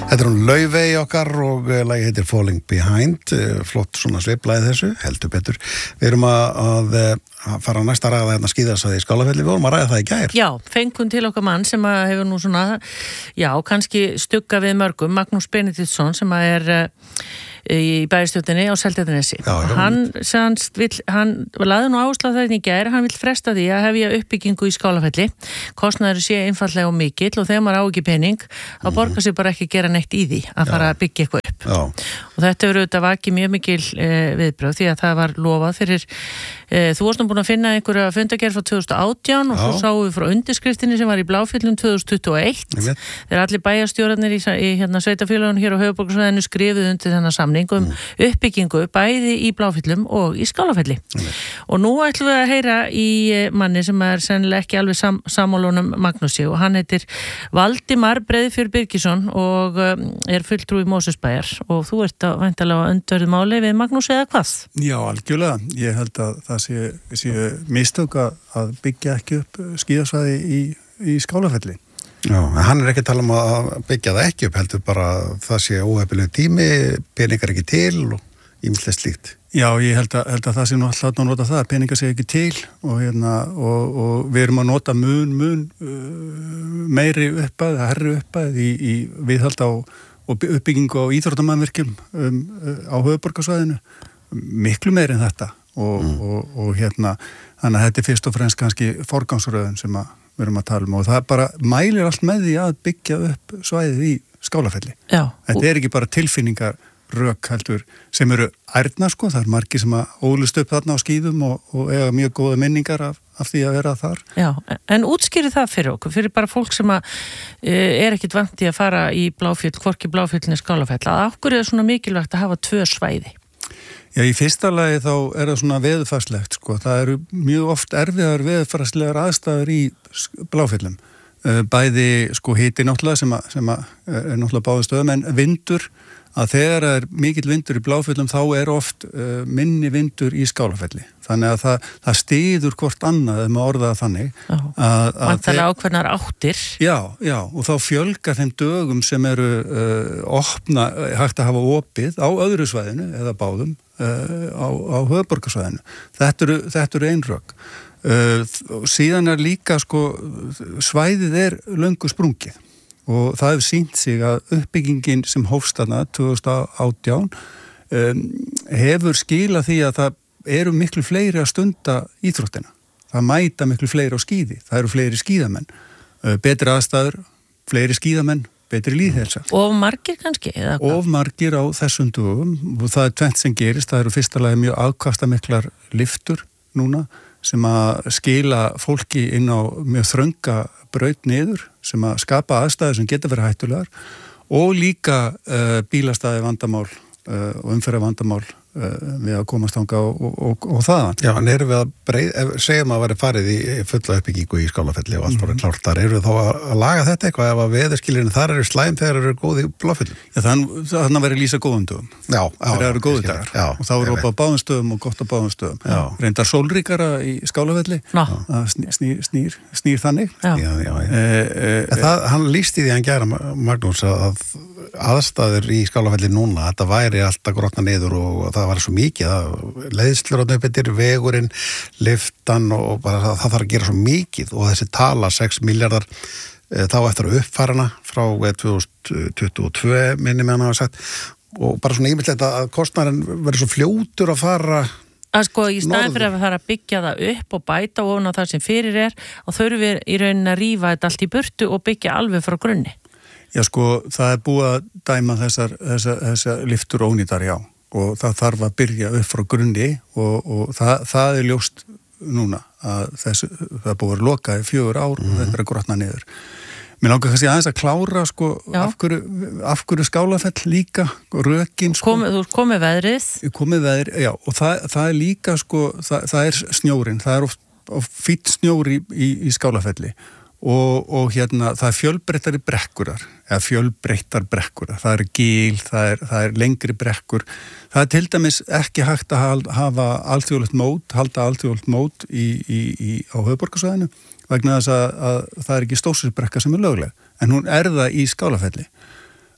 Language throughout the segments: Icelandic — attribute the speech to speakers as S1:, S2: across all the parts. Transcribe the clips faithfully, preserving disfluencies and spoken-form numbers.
S1: Þetta er hún Laufey okkar og lagi heitir Falling Behind, flott svona sveiflaði þessu, heldur betur. Við erum að, að, að fara að næsta ræða hérna skíðasvæði í Skálafelli, við vorum að ræða það í gær.
S2: Já, fengum til okkar mann sem að hefur nú svona, já, kannski stugga við mörgum, Magnús Benediktsson sem að er í bæjarstjórninni á Seltjarnarnesi. Hann, sannst, vill, hann laði nú áherslu á það í gær, hann vill fresta því að hefja uppbyggingu í Skálafelli. Kostnaður sé einfaldlega og mikill og þegar maður á ekki pening, þá borgar sér bara ekki gera neitt í því að fara að byggja eitthvað upp.
S1: Já.
S2: Og þetta eru auðvitað vakið mjög mikil e, viðbröð því að það var lofað fyrir, e, þú varst nú búin að finna einhverja fundagerð frá tvö þúsund og átján og svo sáum við frá undirskriftinni sem var í Bláfjöllum tvö þúsund tuttugu og eitt. Þegar allir bæjarstjórarnir í, í hérna, sveitafélaginu hér á höfuðborgarsvæðinu skrifuðu undir þennan samning um mm. uppbyggingu bæði í Bláfjöllum og í Skálafelli. Mm. Og nú ætlum við að heyra í manni sem er sennilega ekki alveg sam, sammálunum Magnúsi og hann heitir Valdimar Breiðfjörð Birgisson og um, er fulltrúi Mosfellsbæjar og þú ert að væntanlega öndverðu máli við Magnús eða hvað?
S3: Já, algjörlega. Ég held að það sé, sé mistök að byggja ekki upp skíðasvæði í, í Skálafelli.
S1: Já, hann er ekki að tala um að byggja það ekki upp, heldur bara það sé óheppilegur tími, peningar ekki til og ýmislegt slíkt.
S3: Já, ég held að, held að það sé nú alltaf að nota það, peningar sé ekki til og, hérna, og, og við erum að nota mun, mun uh, meiri uppæð, herri uppæð í, í viðhald á og uppbyggingu á íþróttamannvirkjum um, á höfuðborgarsvæðinu, miklu meiri en þetta og, mm. og, og hérna, þannig að þetta er fyrst og fremst kannski forgangsröðun sem að við erum að tala um og það bara mælir allt með því að byggja upp svæðið í Skálafelli.
S2: Já.
S3: Þetta er ekki bara tilfinningar rök heldur sem eru ærna sko, það er margir sem að ólust upp þarna á skíðum og, og eiga mjög góða minningar af, af því að vera þar.
S2: Já, en útskýri það fyrir okkur, fyrir bara fólk sem að er ekkit vant í að fara í Bláfjöll, hvorki Bláfjöllin í Skálafell, að okkur er svona mikilvægt að hafa tvö svæði?
S3: Já, í fyrsta lagi þá er það svona veðurfarslegt sko, það eru mjög oft erfiðar veðurfarslegar aðstæður í Bláfjöllum, bæði sko hiti náttúrulega sem, að, sem að er náttúrulega báðum stöðum en vindur að þegar það er mikill vindur í Bláfjöllum þá er oft uh, minni vindur í Skálafelli. Þannig að það, það styður hvort annað ef maður orðaða þannig.
S2: Vantarlega ákveðnar áttir.
S3: Já, já, og þá fjölgar þeim dögum sem eru uh, opna, hægt að hafa opið á öðru svæðinu eða báðum uh, á, á höfuðborgarsvæðinu. Þetta eru, þetta eru einrök. Uh, síðan er líka sko, svæðið er löngu sprungið. Og það hefur sýnt sig að uppbyggingin sem hófst þarna tvö þúsund og átján um, hefur skilað því að það eru miklu fleiri að stunda íþróttina. Það mæta miklu fleiri á skíði. Það eru fleiri skíðamenn. Uh, betri aðstæður, fleiri skíðamenn, betri líðhelsa.
S2: Of margir kannski? Eða hvað?
S3: Of margir á þessum dögum og það er tvennt sem gerist. Það eru fyrsta lagi mjög afkastamiklar lyftur núna sem að skila fólki inn á mjög þrönga braut niður sem að skapa aðstæður sem geta verið hættulegar og líka uh, bílastæði vandamál uh, og umferða vandamál uh, við að komast þangað og, og, og, og þaðan.
S1: Já, en erum við að breið, segjum að vera farið í fulla uppbyggingu í Skálafelli og allt voru klárt þar, erum við þá að laga þetta eitthvað ef að veðurskilirinn þar eru slæm þegar eru góð í Bláfjöllum?
S3: Já, þannig að vera lýsa góðum dögum.
S1: Já, já.
S3: Þeir eru góðu dagar já, og þá eru upp á báðum stöðum og gott á báðum stöðum. Já. Reyndar sólríkara í Skálafelli, snýr, snýr, snýr, snýr þannig.
S1: Já, já, já. já. E, e, það, hann lýsti því hann gera, Magnús, að aðstæður í Skálafelli núna, þetta væri alltaf grotna niður og það var svo mikið, leiðslur á nöpettir, vegurinn, liftan og bara það, það þarf að gera svo mikið og þessi tala sex milljarðar e, þá eftir að uppfærana frá tvö þúsund tuttugu og tvö minni með hann hafa sagt og bara svona ímyndilegt að kostnarinn verður svo fljótur að fara
S2: að sko í staðin fyrir að fara að byggja það upp og bæta ofan á það sem fyrir er og þurfum við í rauninni að rífa þetta allt í burtu og byggja alveg frá grunni.
S3: Já sko, það er búið að dæma þessar, þessar, þessar lyftur ónýtar já og það þarf að byrja upp frá grunni og, og það, það er ljóst núna að þessu, það er búið að loka í fjögur ár mm. og þetta er að grotna niður. Mér langar kannski aðeins að klára sko, af hverju, af hverju Skálafell líka, rökin sko.
S2: Komi, þú komið veðrið?
S3: Komið veðrið, já, og það, það er líka sko, það, það er snjórin, það er oft, oft fýtt snjóri í, í, í Skálafelli og, og hérna það er fjölbreyttari brekkurar, eða fjölbreyttar brekkurar, það er gil, það er, það er lengri brekkur, það er til dæmis ekki hægt að hafa alþjóðlegt mót, halda alþjóðlegt mót í, í, í, á höfuðborgarsvæðinu, vegna þess að, að það er ekki stórsisbrekka sem er lögleg, en hún er það í Skálafelli.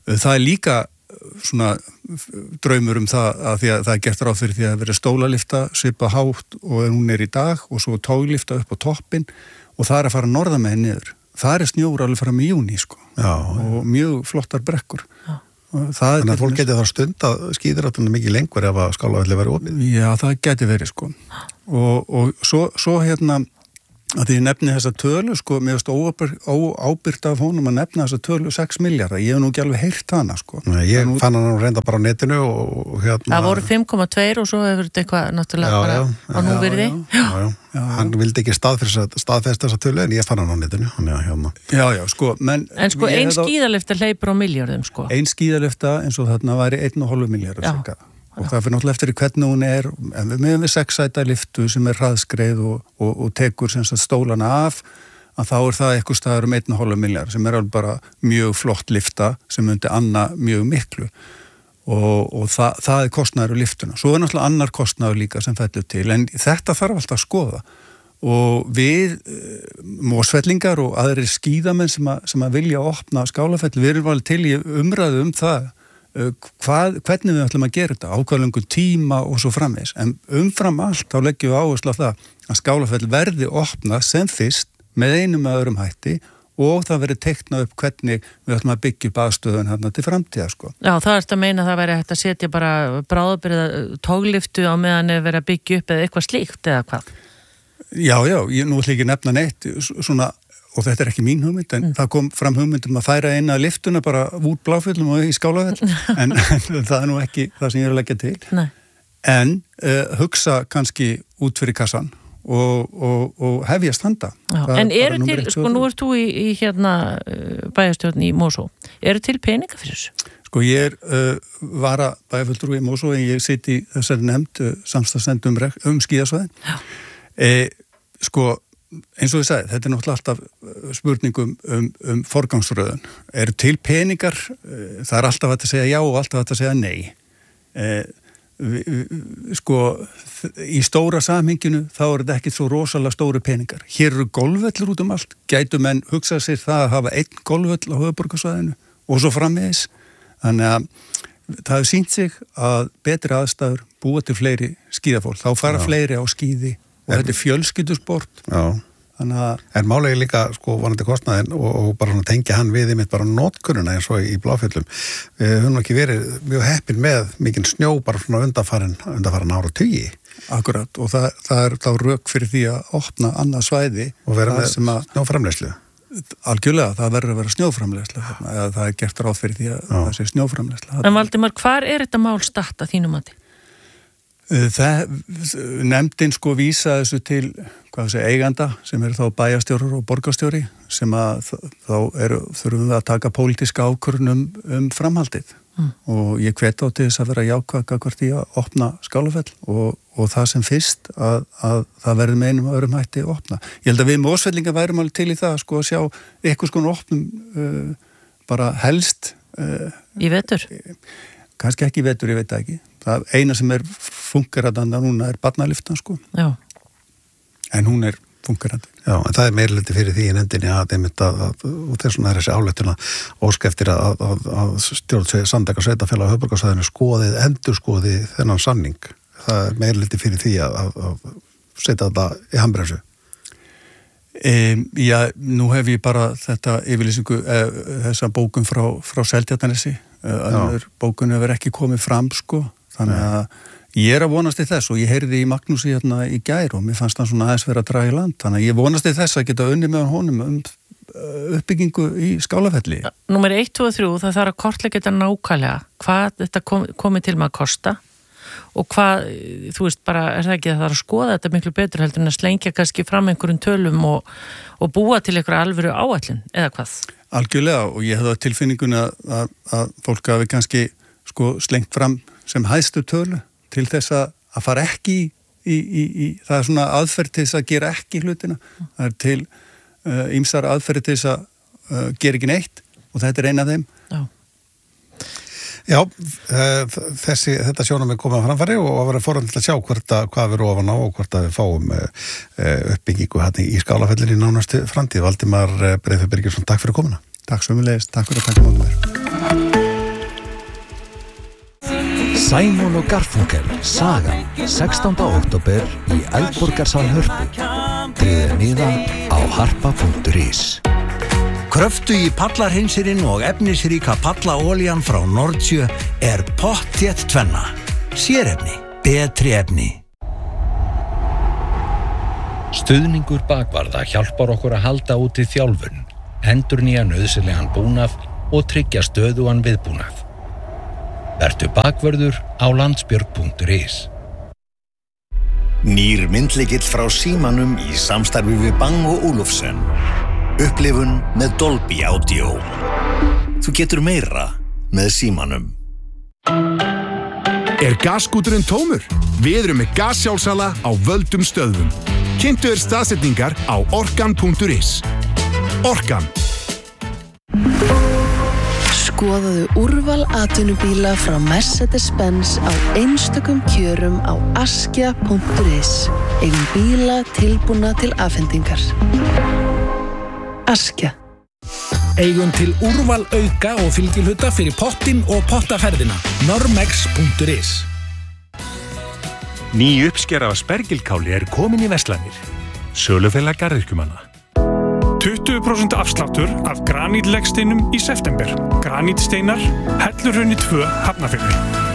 S3: Það er líka svona draumur um það að því að það er gert ráð fyrir því að vera stólalifta, svipa hátt og hún er í dag og svo tóglifta upp á toppin og það er að fara norðamegin niður. Það er snjór alveg fram í júní sko. Já, og mjög flottar brekkur. Já.
S1: Þannig að fólk geti þá stund að skíðiráttunum mikið lengur ef að Skálafelli væri opið.
S3: Já, það geti verið sko. Og, og svo, svo hérna að því ég nefni þessa tölu, sko, mér finnst óábyrgt af honum að nefna þessa tölu sex milljarða, ég hef nú ekki alveg heyrt hana, sko.
S1: Nei, ég nú... fann hann reynda bara á netinu og hérna...
S2: Það voru fimm komma tvö og svo hefur þetta eitthvað náttúrulega já, bara já, á núvirði.
S1: Já, já, já, já. Hann vildi ekki staðfesta þessa tölu en ég fann hann á netinu, hann er hérna.
S3: Já, já, sko, menn...
S2: En sko, ein skíðalifta hleypur á milljörðum, sko.
S3: Ein skíðalifta eins og þarna væri einn og hálfu milljarður, og það fyrir náttúrulega eftir hvernig hún er, en við meðum við sexsæta liftu sem er hraðskreið og, og, og tekur sem sagt stólana af, að þá er það eitthvað staðar um einn og hálfu milljarð sem er alveg bara mjög flott lifta sem myndi anna mjög miklu og, og það, það er kostnaður á liftuna. Svo er náttúrulega annar kostnaður líka sem fellur til, en þetta þarf alltaf að skoða og við Mosfellingar og aðrir skíðamenn sem að, sem að vilja opna Skálafelli, við erum alveg til í umræðu um það Hvað, hvernig við ætlum að gera þetta, ákvæðlöngu tíma og svo framvegs, en umfram allt þá leggjum við áherslu á það að Skálafell verði opna sem fyrst með einum með öðrum hætti og það verði teiknað upp hvernig við ætlum að byggja upp aðstöðun hérna til framtíða sko.
S2: Já, það er þetta að meina að það væri hægt að setja bara bráðabirða tógliftu á meðan er verið að byggja upp eða eitthvað slíkt eða hvað?
S3: Já, já, ég nú ætlum ekki að nefna neitt svona og þetta er ekki mín hugmynd, en mm. það kom fram hugmyndum að færa eina liftuna bara úr Bláfjöllum og í Skálafell, en, en það er nú ekki það sem ég er að leggja til. Nei. En uh, hugsa kannski út fyrir kassan og, og, og hefjast handa.
S2: En eru til, sko nú ert þú í, í hérna bæjarstjórn í Mosó, eru til peninga fyrir þessu?
S3: Sko ég er uh, vara bæjarfulltrúi í Mosó en ég sitt í þessari nefnd uh, samstagsnefnd um, um skíðasvæðin. Eh, sko eins og ég sagði, þetta er náttúrulega alltaf spurningum um, um forgangsröðun. Eru til peningar, það er alltaf hægt að segja já og alltaf hægt að segja nei. Eh, sko, í stóra samhenginu þá er þetta ekki svo rosalega stóri peningar. Hér eru golfvellur út um allt. Gætu menn hugsað sér það að hafa einn golfvell á höfuðborgarsvæðinu og svo framvegis. Þannig að það hefur sýnt sig að betri aðstæður búa til fleiri skíðafólk. Þá fara já. Fleiri á skíði. Og er, þetta er fjölskyldusport. Já. Þannig að... En málegi líka, sko, vonandi kostnaðin og, og bara svona tengja hann við einmitt bara notkununa eins og í Bláfjöllum. Við höfum ekki verið mjög heppin með mikinn snjó bara svona undanfarin, undanfarin ára tugi. Akkurat, og það, það er þá rök fyrir því að opna annað svæði. Og vera með snjóframleiðslu. Algjörlega, það verður að vera snjóframleiðslu. Eða það er gert ráð fyrir því að Já. Það sé snjóframleiðslu. En
S2: Valdimar, hvar er þetta mál statt að þínum mati?
S3: Það, nefndin sko vísa þessu til hvað segja, eiganda sem eru þá bæjarstjórar og borgarstjóri sem að þá eru, þurfum við að taka pólitíska ákvörðun um, um framhaldið mm. og ég hvet á til þess að vera jákvæð gagnvart í að opna Skálafell og, og það sem fyrst að, að það verði með einum öðrum hætti að opna. Ég held að við Mosfellingar værum alveg til í það sko að sjá eitthvað sko opnum uh, bara helst uh,
S2: Í vetur?
S3: Kannski ekki í vetur, ég veit ekki. Það eina sem er fungerandi núna er barnaliftan sko. Já. En hún er fungerandi. Já, en það er meirleiti fyrir því í nefndinni að einmitt að, að og þessum er þessi áleituna ósk eftir að, að, að stjórn Samtaka sveitafélaga á höfuðborgarsvæðinu skoðið, endur skoðið þennan samning. Það er meirleiti fyrir því að, að, að setja þetta í handbremsu. Um, já, nú hef ég bara þetta yfirlýsingu, eh, þessa bókun frá, frá Seltjarnarnesi, önnur bókun hefur ekki komið fram sko, þannig að ég er að vonast í þess og ég heyrði í Magnúsi hérna í gær og mér fannst hann svona aðeins vera að draga í land, þannig að ég vonast í þess að geta unni með honum um uppbyggingu í Skálafelli.
S2: Númer eitt, tvö og þrjú, það þarf að kortleggja þetta nákvæmlega, hvað þetta kom, komið til með að kosta og hvað, þú veist, bara er það ekki að það er að skoða þetta miklu betur heldur en að slengja kannski fram einhverjum tölum og, og búa til einhverja alvöru áætlun, eða hvað? Algjörlega, og ég hefði á tilfinningunni að, að, að fólk hafi kannski sko slengt fram sem hæstu tölu til þess að, að fara ekki í, í, í, í, það er svona aðferð til þess að gera ekki hlutina, það er til uh, ýmsar aðferð til þess að uh, gera ekki neitt og þetta er eina af þeim. Já. Já, þessi, þetta sjónum er komið að framfæri og að vera forhund til að sjá hvort að, hvað við ofan á og hvort að við fáum uppbyggingu hérna í Skálafellinni í nánastu framtíð. Valdimar Breiðfjörð Birgisson, takk fyrir komuna. Takk sömuleiðis, takk fyrir að taka móti mér.
S4: Simon og Garfunkel, Sagan, sextánda október í Eldborgarsal Hörpu. Tryggðu miða á harpa punktur is.
S5: Kröftu í pallarhinsirinn og efnisríka pallaolían frá Nordsjö er pottþétt tvenna. Sérefni, betri efni.
S6: Stuðningur bakvarða hjálpar okkur að halda út í þjálfun, endurnýja nauðsynlegan búnað og tryggja stöðugan viðbúnað. Vertu bakvörður á landsbjörg punktur is.
S7: Nýr myndlykill frá Símanum í samstarfi við Bang og Olufsen. Upplifun með Dolby Audio. Þú getur meira með Símanum.
S8: Er gasskúturinn tómur? Við erum með gassjálfsala á völdum stöðvum. Kynntu er staðsetningar á orkan punktur is. Orkan.
S9: Skoðaðu úrval atvinnubíla frá Mercedes-Benz á einstökum kjörum á askja punktur is. Eigum bíla tilbúna til afhendingar. Askja.
S10: Eigum til úrval auka og fylgihluta fyrir pottinn og pottaferðina. normex punktur is.
S11: Ný uppskera af spergilkáli er komin í verslanir. Sölufélag garðyrkjumanna.
S12: tuttugu prósent afsláttur af granítlegsteinum í september. Granítsteinar, Hellurhrauni tvö, Hafnarfirði.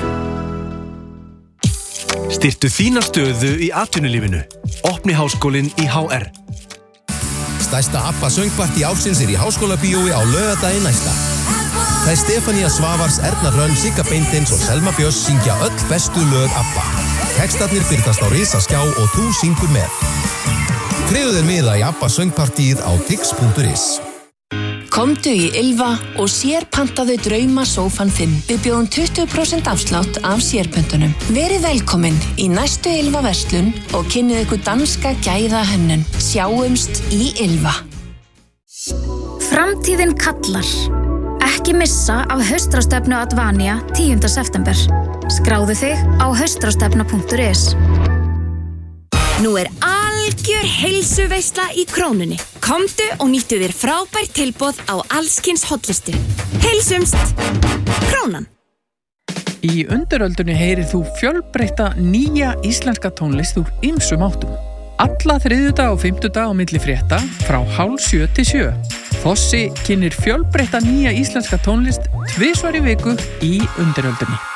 S13: Styrktu þína stöðu í atvinnulífinu. Opni háskólinn í H R.
S14: Stærsta ABBA söngpartí ársins er í Háskólabíói á laugardaginn næsta. Það er Stefania Svavars, Erna Hrönn, Sigga Beintins og Selma Björns syngja öll bestu lög ABBA. Textarnir birtast á risaskjá og þú syngur með. Tryggðu þér miða í ABBA söngpartíð á tix punktur is.
S15: Komdu í Ylva og sérpantaðu drauma sófan þinn. Við bjóðum tuttugu prósent afslátt af sérpöntunum. Verið velkomin í næstu Ylva verslun og kynnið ykkur danska gæða hönnun. Sjáumst í Ylva.
S16: Framtíðin kallar. Ekki missa af haustráðstefnu Advania tíunda september. Skráðu þig á haustrastefna punktur is.
S17: Nú er algjör heilsuveisla í Krónunni. Komdu og nýttu þér frábært tilboð á allskyns hollustu. Heilsumst! Krónan.
S18: Í undiröldunni heyrir þú fjölbreytta nýja íslenska tónlist úr ýmsum áttum. Alla þriðjudag og fimmtudag á milli frétta frá hálf sjö til sjö. Fossi kynnir fjölbreytta nýja íslenska tónlist tvisvar í viku í undiröldunni.